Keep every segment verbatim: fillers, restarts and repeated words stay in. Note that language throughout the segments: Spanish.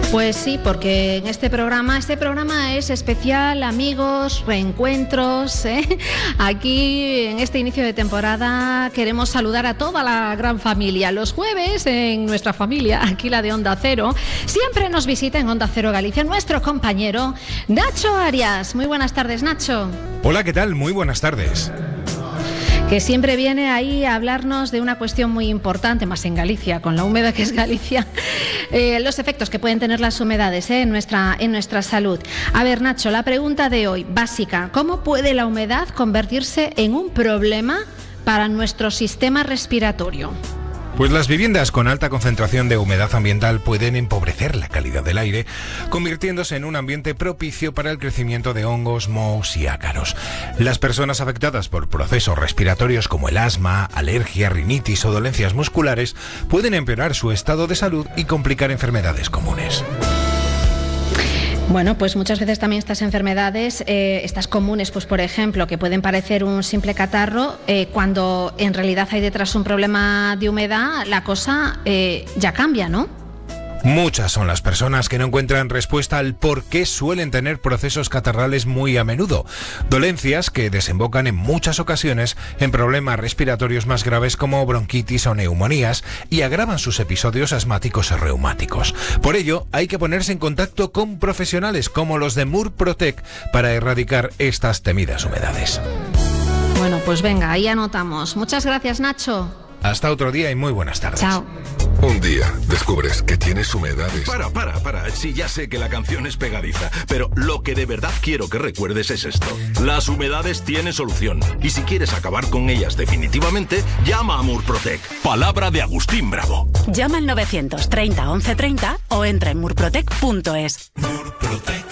Pues sí, porque en este programa, este programa es especial, amigos, reencuentros, ¿eh? Aquí en este inicio de temporada queremos saludar a toda la gran familia. Los jueves en nuestra familia, aquí la de Onda Cero, siempre nos visita en Onda Cero Galicia nuestro compañero Nacho Arias. Muy buenas tardes, Nacho. Hola, ¿qué tal? Muy buenas tardes. Que siempre viene ahí a hablarnos de una cuestión muy importante, más en Galicia, con la húmeda que es Galicia, eh, los efectos que pueden tener las humedades eh, en, nuestra, en nuestra salud. A ver, Nacho, la pregunta de hoy, básica, ¿cómo puede la humedad convertirse en un problema para nuestro sistema respiratorio? Pues las viviendas con alta concentración de humedad ambiental pueden empobrecer la calidad del aire, convirtiéndose en un ambiente propicio para el crecimiento de hongos, mohos y ácaros. Las personas afectadas por procesos respiratorios como el asma, alergia, rinitis o dolencias musculares pueden empeorar su estado de salud y complicar enfermedades comunes. Bueno, pues muchas veces también estas enfermedades, eh, estas comunes, pues por ejemplo, que pueden parecer un simple catarro, eh, cuando en realidad hay detrás un problema de humedad, la cosa eh, ya cambia, ¿no? Muchas son las personas que no encuentran respuesta al por qué suelen tener procesos catarrales muy a menudo. Dolencias que desembocan en muchas ocasiones en problemas respiratorios más graves como bronquitis o neumonías y agravan sus episodios asmáticos o reumáticos. Por ello, hay que ponerse en contacto con profesionales como los de Murprotec para erradicar estas temidas humedades. Bueno, pues venga, ahí anotamos. Muchas gracias, Nacho. Hasta otro día y muy buenas tardes. Chao. Un día descubres que tienes humedades. Para, para, para. Sí, ya sé que la canción es pegadiza, pero lo que de verdad quiero que recuerdes es esto. Las humedades tienen solución. Y si quieres acabar con ellas definitivamente, llama a Murprotec. Palabra de Agustín Bravo. Llama al novecientos treinta once treinta o entra en murprotec punto es. Murprotec.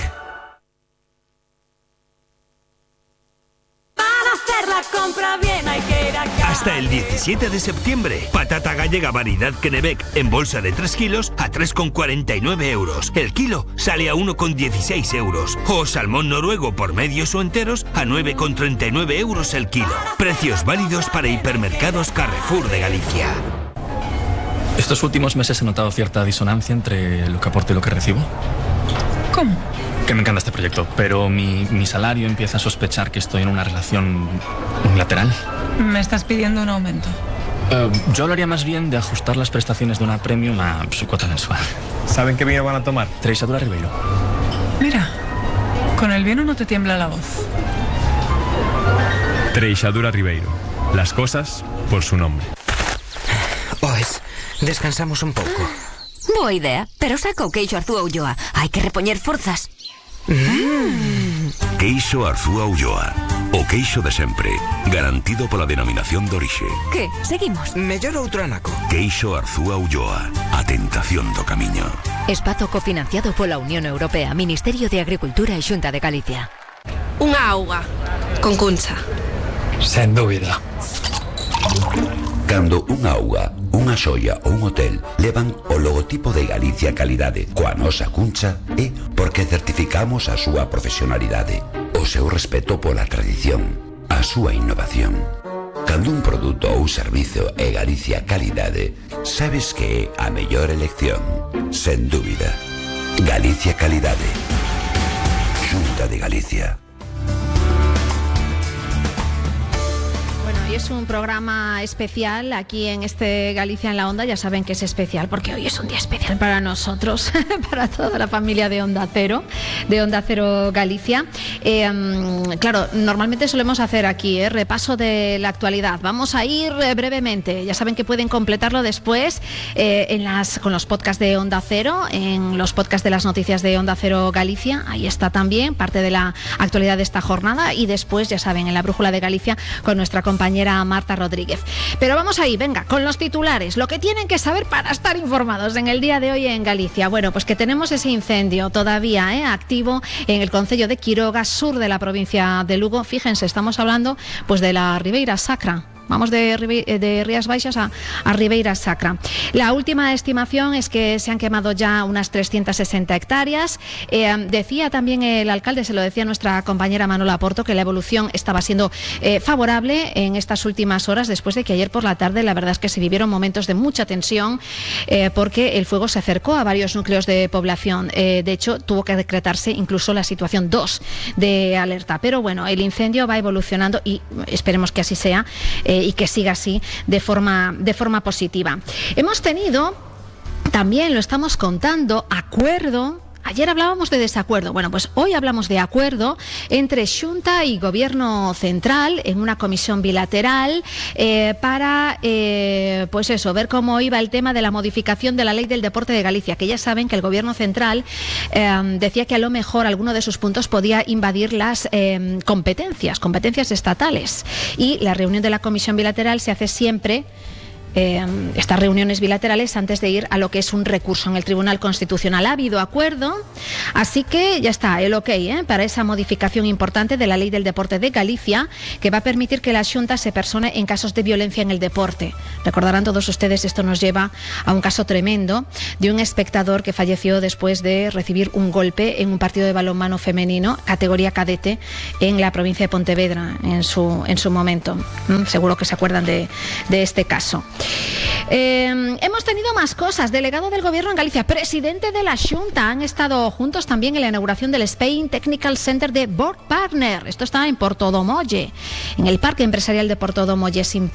Para hacer la compra bien hay que ir a casa. Hasta el diecisiete de septiembre, patata gallega variedad Kennebec en bolsa de tres kilos a tres con cuarenta y nueve euros. El kilo sale a uno con dieciséis euros. O salmón noruego por medios o enteros a nueve con treinta y nueve euros el kilo. Precios válidos para hipermercados Carrefour de Galicia. Estos últimos meses he notado cierta disonancia entre lo que aporto y lo que recibo. ¿Cómo? Que me encanta este proyecto, pero mi, mi salario empieza a sospechar que estoy en una relación unilateral. Me estás pidiendo un aumento. Uh, yo hablaría más bien de ajustar las prestaciones de una premium a su cuota mensual. ¿Saben qué vino van a tomar? Treixadura Ribeiro. Mira, con el vino no te tiembla la voz. Treixadura Ribeiro. Las cosas por su nombre. Pues, descansamos un pouco. Boa idea, pero saca o queixo Arzúa Ulloa. Hai que repoñer forzas. Mm. Queixo Arzúa Ulloa. O queixo de sempre, garantido pola denominación de orixe. Que? Seguimos? Mellor outro anaco. Queixo Arzúa Ulloa. A tentación do camiño. Espazo cofinanciado pola Unión Europea, Ministerio de Agricultura e Xunta de Galicia. Unha auga con cuncha. Sen dúbida. Cando unha auga, unha xoia ou un hotel levan o logotipo de Galicia Calidade coa nosa cuncha é porque certificamos a súa profesionalidade, o seu respeto pola tradición, a súa innovación. Cando un produto ou servizo é Galicia Calidade, sabes que é a mellor elección, sen dúbida. Galicia Calidade. Xunta de Galicia. Hoy es un programa especial aquí en este Galicia en la Onda. Ya saben que es especial porque hoy es un día especial para nosotros, para toda la familia de Onda Cero, de Onda Cero Galicia. Eh, claro, normalmente solemos hacer aquí eh, repaso de la actualidad. Vamos a ir eh, brevemente. Ya saben que pueden completarlo después eh, en las, con los podcasts de Onda Cero, en los podcasts de las noticias de Onda Cero Galicia. Ahí está también parte de la actualidad de esta jornada. Y después, ya saben, en la Brújula de Galicia con nuestra compañera Marta Rodríguez. Pero vamos ahí, venga, con los titulares, lo que tienen que saber para estar informados en el día de hoy en Galicia. Bueno, pues que tenemos ese incendio todavía eh, activo en el concello de Quiroga, sur de la provincia de Lugo. Fíjense, estamos hablando pues de la Ribeira Sacra. Vamos de, de Rías Baixas a, a Ribeira Sacra. La última estimación es que se han quemado ya unas trescientas sesenta hectáreas. Eh, decía también el alcalde, se lo decía nuestra compañera Manola Porto, que la evolución estaba siendo eh, favorable en estas últimas horas, después de que ayer por la tarde la verdad es que se vivieron momentos de mucha tensión eh, porque el fuego se acercó a varios núcleos de población. Eh, de hecho, tuvo que decretarse incluso la situación dos de alerta. Pero bueno, el incendio va evolucionando y esperemos que así sea eh, y que siga así de forma, de forma positiva. Hemos tenido, también lo estamos contando, acuerdo. Ayer hablábamos de desacuerdo. Bueno, pues hoy hablamos de acuerdo entre Xunta y Gobierno Central en una comisión bilateral eh, para, eh, pues eso, ver cómo iba el tema de la modificación de la Ley del Deporte de Galicia, que ya saben que el Gobierno Central eh, decía que a lo mejor alguno de sus puntos podía invadir las eh, competencias, competencias estatales. Y la reunión de la comisión bilateral se hace siempre Eh, estas reuniones bilaterales antes de ir a lo que es un recurso en el Tribunal Constitucional. Ha habido acuerdo, así que ya está el ok ¿eh? para esa modificación importante de la Ley del Deporte de Galicia, que va a permitir que la Xunta se persone en casos de violencia en el deporte. Recordarán todos ustedes, esto nos lleva a un caso tremendo de un espectador que falleció después de recibir un golpe en un partido de balonmano femenino, categoría cadete, en la provincia de Pontevedra en su, en su momento. ¿Mm? Seguro que se acuerdan de, de este caso. Eh, hemos tenido más cosas. Delegado del Gobierno en Galicia, presidente de la Xunta, han estado juntos también en la inauguración del Spain Technical Center de Board Partner. Esto está en Portodomolle, en el Parque Empresarial de Portodomolle.